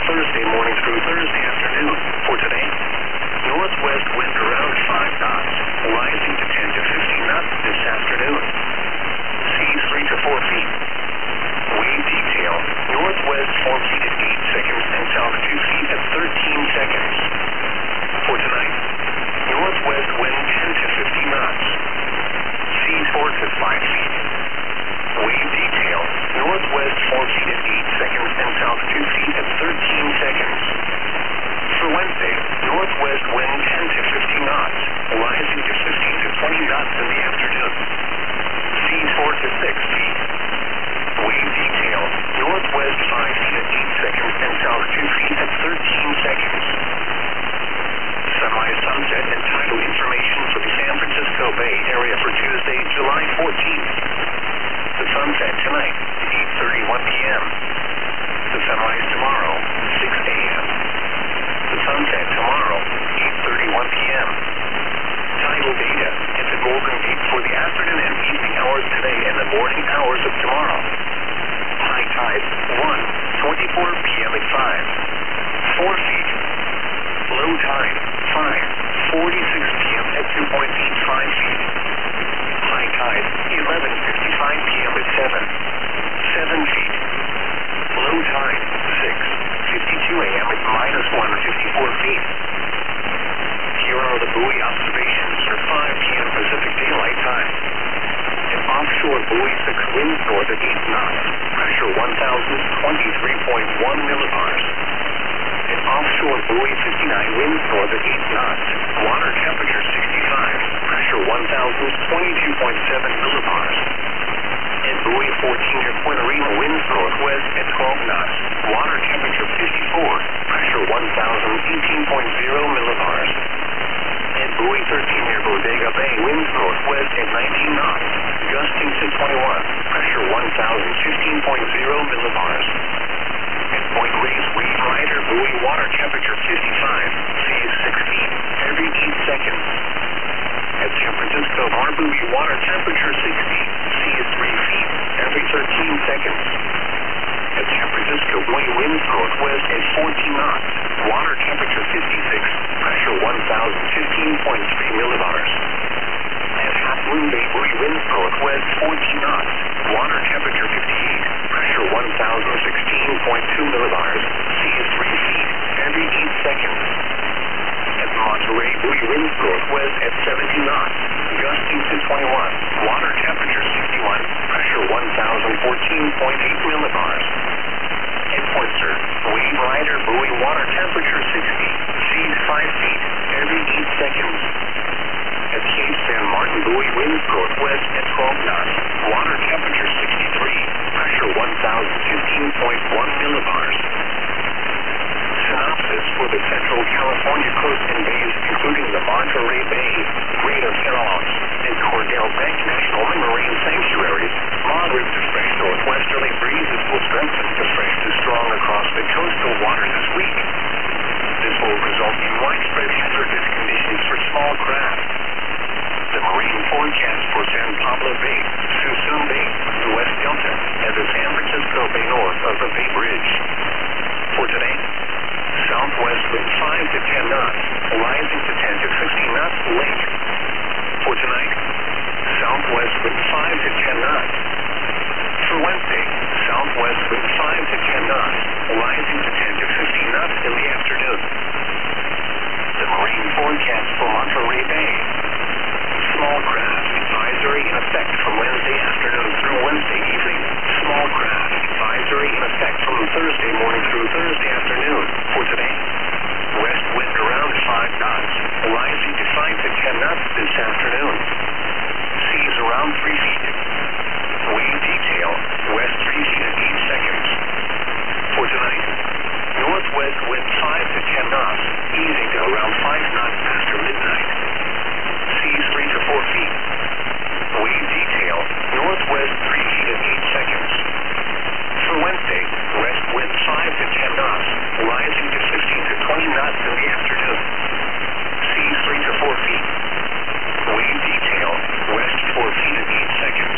Thursday morning through Thursday afternoon. For today, northwest wind around 5 knots, rising to 10 to 15 knots this afternoon. Seas 3 to 4 feet. Wave detail, northwest 4 feet at 8 seconds and south 2 feet at 13 seconds. For tonight, northwest wind 10 to 15 knots. Seas 4 to 5 feet. Wave detail, northwest 4 feet at 8 seconds and south 2 feet at 13 seconds. For Wednesday, northwest wind 10 to 15 knots, rising to 15 to 20 knots in the afternoon. Seas 4 to 6 feet. Wave detail, northwest 5 feet at 8 seconds and south 2 feet at 13 seconds. Sunrise, sunset, and tidal information for the San Francisco Bay Area for Tuesday, July 14th. The sunset tonight, 8:31 p.m. The sunrise tomorrow, 6 a.m. The sunset tomorrow, 8:31 p.m. Tidal data at the Golden Gate for the afternoon and evening hours today and the morning hours of tomorrow. High tide, 1:24 p.m. at 5, 4 feet. Low tide, 5:46 p.m. at 2.85 feet. High tide, 11:55 p.m. at 7 feet. Low tide, 6:52 a.m. at -154 feet. Here are the buoy observations for 5 p.m. Pacific Daylight Time. An offshore buoy 6 winds north at 8 knots, pressure 1,023.1 millibars. An offshore buoy 59 winds north at 8 knots, water temperature 65, pressure 1,022.7 millibars. And buoy 14 near Puerto Rico winds northwest at 12 knots, water temperature 54, pressure 1,018.0 millibars. And buoy 13 near Bodega Bay winds northwest at 19 knots, gusting to 21, pressure 1,015.0 millibars. At Point Reyes Wave Rider buoy water temperature 55, seas 6 feet, every 8 seconds. At San Francisco Bar buoy water temperature 60, seas 3 feet, every 13 seconds. At San Francisco buoy winds northwest at 14 knots, water temperature 56, pressure 1,015.3 millibars. At Half Moon Bay buoy winds northwest 14 knots, water temperature 58, pressure 1,016.2 millibars, seas 3 feet, every 8 seconds. At Monterey buoy winds northwest at 17 knots, gusting to 21, water temperature 61, pressure 1,014.8 millibars. At Point Sur, Wave Rider buoy water temperature 60, seas 5 feet, every 8 seconds. At Cape San Martin buoy winds northwest at 12 knots, water temperature 63, pressure 1,015.1 millibars. Synopsis for the Central California coast and bays, including the Monterey Bay, Greater Farallons, and Cordell Bank National Marine Sanctuaries. Moderate to fresh northwesterly breezes will strengthen to fresh to strong across the coastal waters this week. This will result in widespread hazardous conditions for small craft. The marine forecast for San Pablo Bay, Suisun Bay, the West Delta, and the San Francisco Bay north of the Bay Bridge. For today, southwest wind 5 to 10 knots, rising to 10 to 15 knots late. For tonight, southwest wind 5 to 10 knots. For Wednesday, southwest wind 5 to 10 knots, rising to 10 to 15 knots in the afternoon. The marine forecast for Monterey Bay. Small craft advisory in effect from Wednesday afternoon.